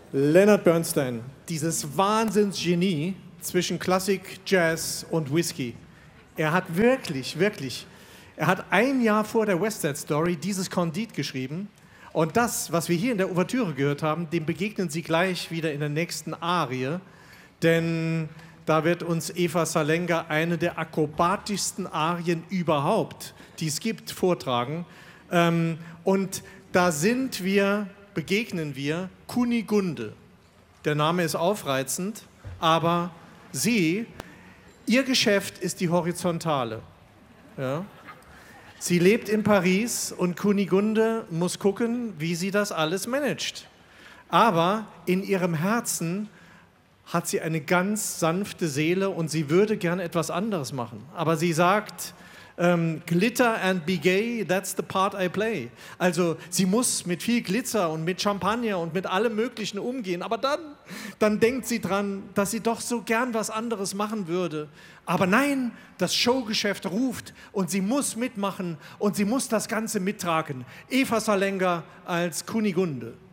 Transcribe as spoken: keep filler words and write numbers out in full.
Leonard Bernstein, dieses Wahnsinnsgenie zwischen Klassik, Jazz und Whisky. Er hat wirklich, wirklich, er hat ein Jahr vor der West Side Story dieses Kondit geschrieben. Und das, was wir hier in der Ouvertüre gehört haben, dem begegnen Sie gleich wieder in der nächsten Arie. Denn da wird uns Eva Salenga eine der akrobatischsten Arien überhaupt, die es gibt, vortragen. Und da sind wir, begegnen wir Kunigunde. Der Name ist aufreizend, aber sie, ihr Geschäft ist die Horizontale. Ja? Sie lebt in Paris und Kunigunde muss gucken, wie sie das alles managt. Aber in ihrem Herzen hat sie eine ganz sanfte Seele und sie würde gern etwas anderes machen. Aber sie sagt, ähm, Glitter and be gay, that's the part I play. Also sie muss mit viel Glitzer und mit Champagner und mit allem Möglichen umgehen. Aber dann, dann denkt sie dran, dass sie doch so gern was anderes machen würde. Aber nein, das Showgeschäft ruft und sie muss mitmachen und sie muss das Ganze mittragen. Eva Salenga als Kunigunde.